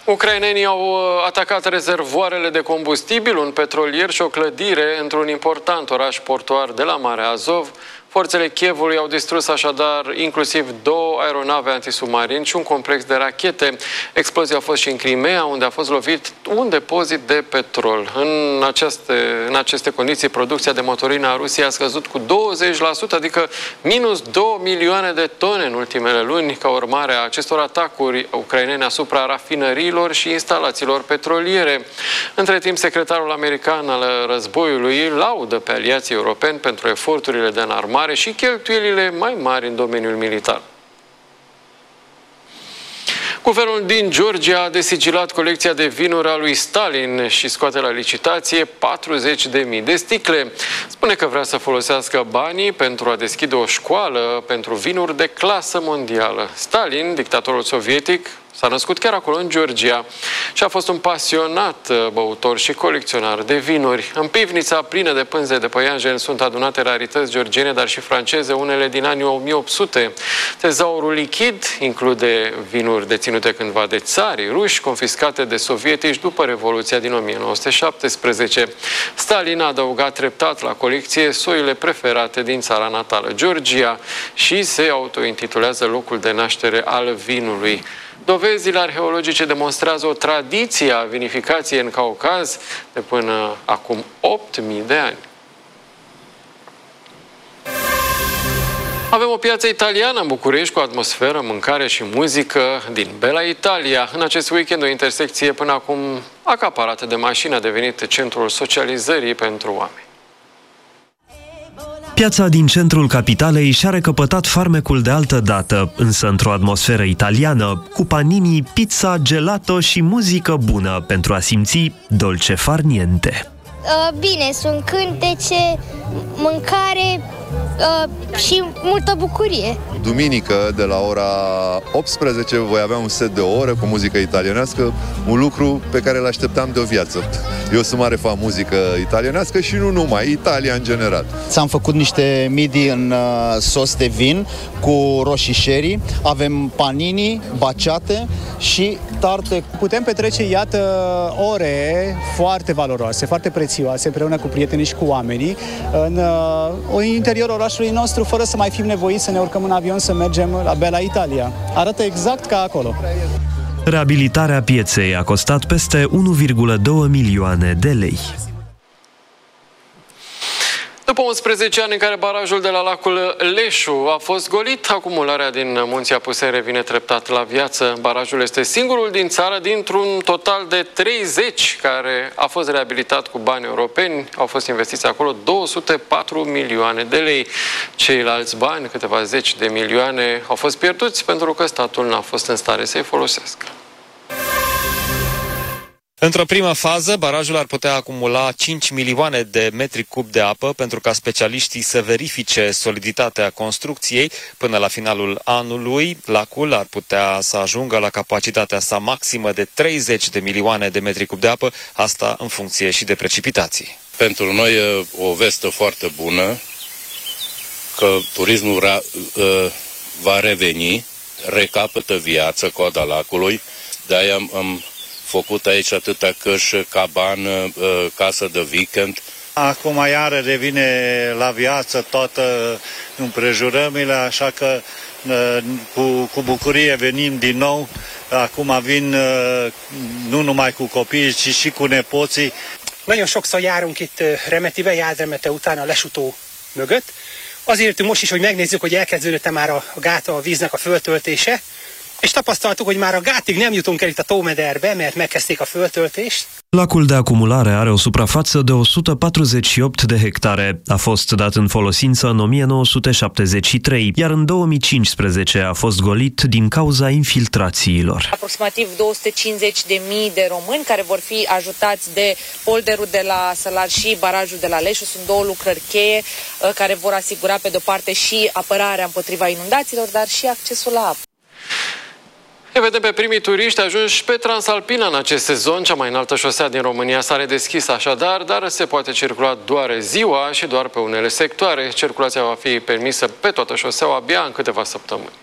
Ucrainenii au atacat rezervoarele de combustibil, un petrolier și o clădire într-un important oraș portuar de la Marea Azov. Forțele Kievului au distrus așadar inclusiv 2 aeronave antisubmarini și un complex de rachete. Explozia a fost și în Crimea, unde a fost lovit un depozit de petrol. În aceste condiții, producția de motorină a Rusiei a scăzut cu 20%, adică minus 2 milioane de tone în ultimele luni, ca urmare a acestor atacuri ucrainene asupra rafinăriilor și instalațiilor petroliere. Între timp, secretarul american al războiului laudă pe aliații europeni pentru eforturile de înarmare și cheltuielile mai mari în domeniul militar. Guvernul din Georgia a desigilat colecția de vinuri a lui Stalin și scoate la licitație 40.000 de sticle. Spune că vrea să folosească banii pentru a deschide o școală pentru vinuri de clasă mondială. Stalin, dictatorul sovietic, s-a născut chiar acolo, în Georgia, și a fost un pasionat băutor și colecționar de vinuri. În pivnița plină de pânze de păianjen sunt adunate rarități georgiene, dar și franceze, unele din anii 1800. Tezaurul lichid include vinuri deținute cândva de țarii ruși, confiscate de sovietici după Revoluția din 1917. Stalin a adăugat treptat la colecție soile preferate din țara natală, Georgia, și se autointitulează locul de naștere al vinului. Dovezile arheologice demonstrează o tradiție a vinificației în Caucaz de până acum 8.000 de ani. Avem o piață italiană în București cu atmosferă, mâncare și muzică din Bella Italia. În acest weekend, o intersecție până acum acaparată de mașini a devenit centrul socializării pentru oameni. Piața din centrul capitalei și-a recăpătat farmecul de altă dată, însă într-o atmosferă italiană, cu panini, pizza, gelato și muzică bună pentru a simți dolce far niente. Bine, sunt cântece, mâncare și multă bucurie. Duminică, de la ora 18, voi avea un set de ore cu muzică italienească, un lucru pe care îl așteptam de o viață. Eu sunt mare fan muzică italienească și nu numai, Italia în general. Ți-am făcut niște midi în sos de vin cu roșii sherry, avem panini, baciate și tarte. Putem petrece, iată, ore foarte valoroase, foarte prețioase, împreună cu prietenii și cu oamenii, în interiorul orașului nostru, fără să mai fim nevoiți să ne urcăm în avion să mergem la Bella Italia. Arată exact ca acolo. Reabilitarea pieței a costat peste 1,2 milioane de lei. După 11 ani în care barajul de la lacul Leșu a fost golit, acumularea din Munții Apuseni revine treptat la viață. Barajul este singurul din țară dintr-un total de 30 care a fost reabilitat cu bani europeni. Au fost investiți acolo 204 milioane de lei. Ceilalți bani, câteva zeci de milioane, au fost pierduți pentru că statul n-a fost în stare să-i folosească. Într-o primă fază, barajul ar putea acumula 5 milioane de metri cub de apă pentru ca specialiștii să verifice soliditatea construcției. Până la finalul anului, lacul ar putea să ajungă la capacitatea sa maximă de 30 de milioane de metri cub de apă, asta în funcție și de precipitații. Pentru noi e o veste foarte bună că turismul va reveni, recapătă viață, coada lacului, de-aia am făcut aici atâta căști, cabană, casă de weekend. Acum iară revine la viață toată împrejurămile, așa că cu bucurie venim din nou. Acum vin nu numai cu copiii, ci și cu nepoții. Nagyon sokszor járunk itt Remetibe, Jádremete után a lesutó mögött. Azért jöttünk most is, hogy megnézzük, hogy elkezdődött-e már a gát a víznek a föltöltése. És tapasztaltuk, hogy már a gátig nem jutunk el itt a tómederbe, mert megkezdték a föltöltést. Lacul de acumulare are o suprafață de 148 de hectare. A fost dat în folosință în 1973, iar în 2015 a fost golit din cauza infiltrațiilor. Aproximativ 250.000 de români care vor fi ajutați de polderul de la Sălar și barajul de la Leșu. Sunt două lucrări cheie care vor asigura pe de-o parte și apărarea împotriva inundațiilor, dar și accesul la apă. Îi vedem pe primii turiști ajunși pe Transalpina în acest sezon. Cea mai înaltă șosea din România s-a redeschis așadar, dar se poate circula doar ziua și doar pe unele sectoare. Circulația va fi permisă pe toată șoseaua abia în câteva săptămâni.